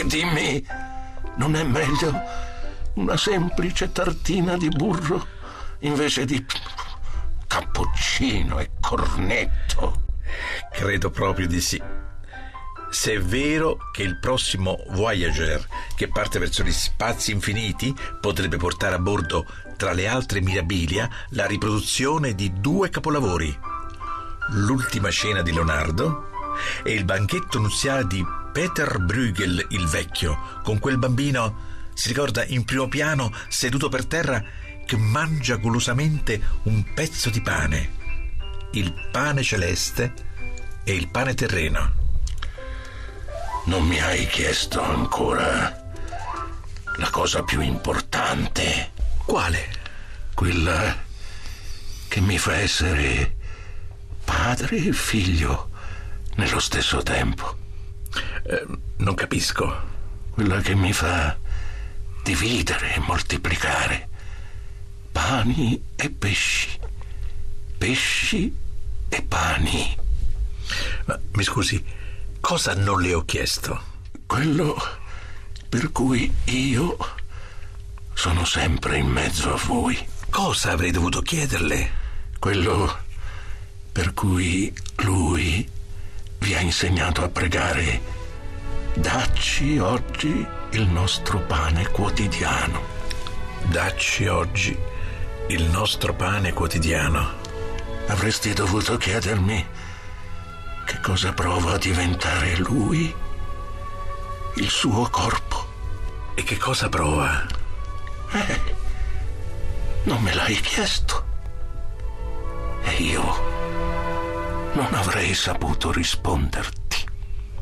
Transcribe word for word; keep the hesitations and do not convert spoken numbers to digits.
E dimmi, non è meglio una semplice tartina di burro invece di cappuccino e cornetto? Credo proprio di sì. Se è vero che il prossimo Voyager, che parte verso gli spazi infiniti, potrebbe portare a bordo, tra le altre mirabilia, la riproduzione di due capolavori: L'ultima cena di Leonardo e il banchetto nuziale di Peter Bruegel il vecchio, con quel bambino, si ricorda, in primo piano, seduto per terra, che mangia golosamente un pezzo di pane, il pane celeste e il pane terreno. Non mi hai chiesto ancora la cosa più importante. Quale? Quella che mi fa essere padre e figlio nello stesso tempo. Eh, non capisco. Quella che mi fa dividere e moltiplicare pani e pesci, pesci e pani. Ma mi scusi, cosa non le ho chiesto? Quello per cui io sono sempre in mezzo a voi. Cosa avrei dovuto chiederle? Quello per cui lui vi ha insegnato a pregare: dacci oggi il nostro pane quotidiano. Dacci oggi il nostro pane quotidiano. Avresti dovuto chiedermi che cosa prova a diventare lui, il suo corpo. E che cosa prova? Eh, non me l'hai chiesto. E io non avrei saputo risponderti.